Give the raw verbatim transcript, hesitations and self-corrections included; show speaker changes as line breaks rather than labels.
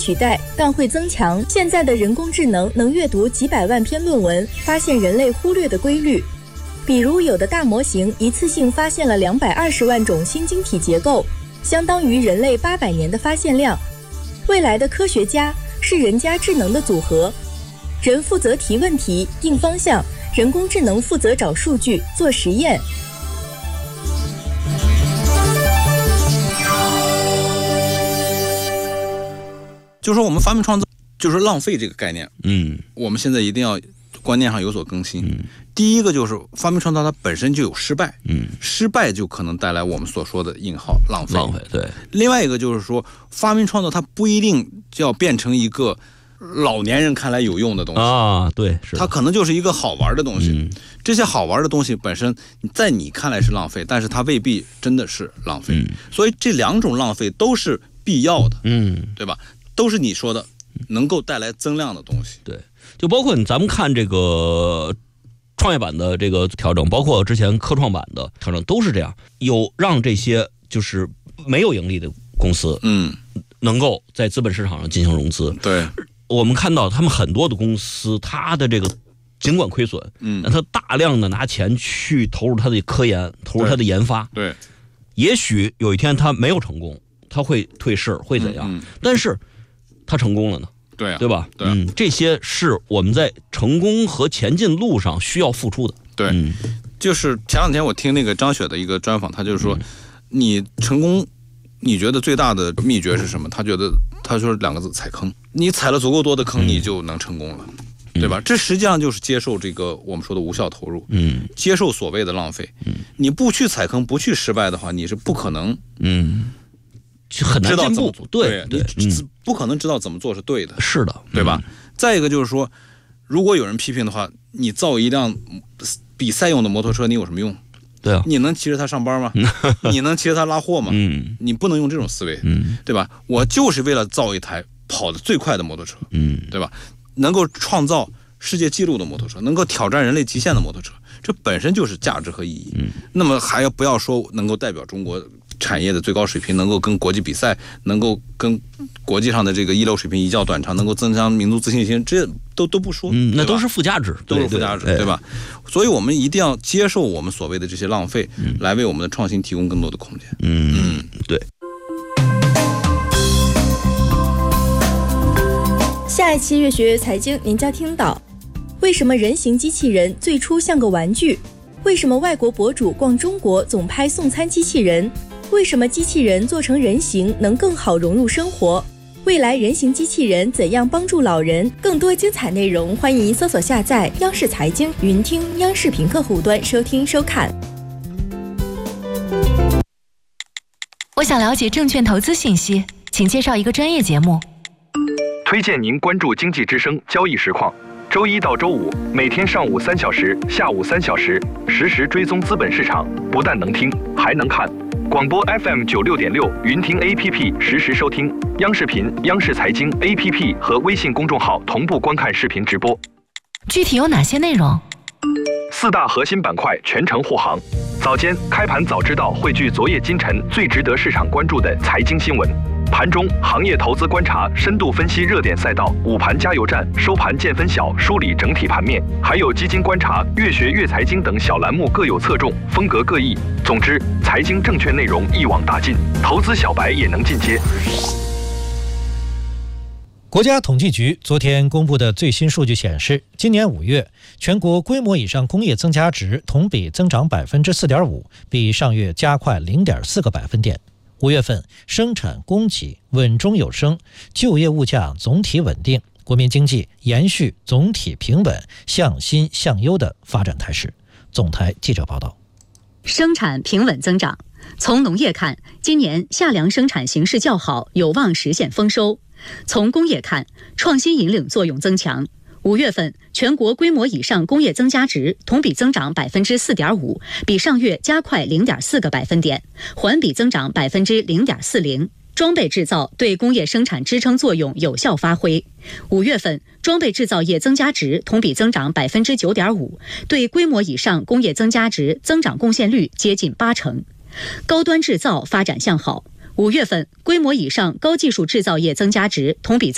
取代，但会增强。现在的人工智能能阅读几百万篇论文，发现人类忽略的规律。比如，有的大模型一次性发现了两百二十万种新晶体结构，相当于人类八百年的发现量。未来的科学家是人加智能的组合，人负责提问题、定方向，人工智能负责找数据、做实验。
就是说我们发明创造就是浪费这个概念，
嗯，
我们现在一定要观念上有所更新。
嗯，
第一个就是发明创造它本身就有失败，
嗯，
失败就可能带来我们所说的引号浪费。
浪费，对。
另外一个就是说，发明创造它不一定就要变成一个老年人看来有用的东西
啊，对，是
它可能就是一个好玩的东西。
嗯，
这些好玩的东西本身在你看来是浪费，但是它未必真的是浪费。
嗯，
所以这两种浪费都是必要的，
嗯，
对吧？都是你说的能够带来增量的东西。
对，就包括咱们看这个创业板的这个调整，包括之前科创板的调整，都是这样，有让这些就是没有盈利的公司，
嗯，
能够在资本市场上进行融资。
对，
我们看到他们很多的公司，它的这个尽管亏损，
嗯，
但它大量的拿钱去投入它的科研，投入它的研发。
对，
也许有一天它没有成功，它会退市，会怎样？
嗯嗯、
但是它成功了呢？
对啊，
对吧？
对啊，
嗯，这些是我们在成功和前进路上需要付出的。
对，
嗯，
就是前两天我听那个张雪的一个专访，他就是说，嗯、你成功，你觉得最大的秘诀是什么？他觉得他说两个字：踩坑。你踩了足够多的坑，你就能成功了，嗯、对吧？这实际上就是接受这个我们说的无效投入，
嗯，
接受所谓的浪费。嗯，你不去踩坑，不去失败的话，你是不可能，
嗯。很难进步，对，
对，你、嗯、不可能知道怎么做是对的，
是的，
对吧？嗯、再一个就是说，如果有人批评的话，你造一辆比赛用的摩托车，你有什么用？
对啊，
你能骑着它上班吗？你能骑着它拉货吗？
嗯，
你不能用这种思维，
嗯，
对吧？我就是为了造一台跑得最快的摩托车，
嗯，
对吧？能够创造世界纪录的摩托车，能够挑战人类极限的摩托车，这本身就是价值和意义。
嗯，
那么还要不要说能够代表中国产业的最高水平，能够跟国际比赛，能够跟国际上的这个一流水平一较短长，能够增强民族自信心，这都都不说，
嗯，那都是附加值，
都是附加值， 对, 对, 对吧？所以我们一定要接受我们所谓的这些浪费，嗯、来为我们的创新提供更多的空间。
嗯嗯，对。
下一期越学越财经，您将听到为什么人形机器人最初像个玩具。为什么外国博主逛中国总拍送餐机器人？为什么机器人做成人形能更好融入生活？未来人形机器人怎样帮助老人？更多精彩内容，欢迎搜索下载央视财经云听央视频客户端收听收看。
我想了解证券投资信息，请介绍一个专业节目。
推荐您关注经济之声交易实况。周一到周五，每天上午三小时，下午三小时，实时追踪资本市场，不但能听，还能看。广播 F M 九六点六，云听 A P P 实时收听，央视频、央视财经 A P P 和微信公众号同步观看视频直播。
具体有哪些内容？
四大核心板块全程护航。早间开盘早知道汇聚昨夜今晨最值得市场关注的财经新闻。盘中行业投资观察，深度分析热点赛道，午盘加油站，收盘见分晓，梳理整体盘面，还有基金观察、越学越财经等小栏目各有侧重，风格各异。总之，财经证券内容一网打尽，投资小白也能进阶。
国家统计局昨天公布的最新数据显示，今年五月，全国规模以上工业增加值同比增长百分之四点五，比上月加快零点四个百分点。五月份生产供给稳中有升，就业物价总体稳定，国民经济延续总体平稳、向新向优的发展态势。总台记者报道。
生产平稳增长。从农业看，今年夏粮生产形势较好，有望实现丰收。从工业看，创新引领作用增强。五月份，全国规模以上工业增加值同比增长百分之四点五，比上月加快零点四个百分点，环比增长百分之零点四零。装备制造对工业生产支撑作用有效发挥。五月份，装备制造业增加值同比增长百分之九点五，对规模以上工业增加值增长贡献率接近八成。高端制造发展向好。五月份，规模以上高技术制造业增加值同比增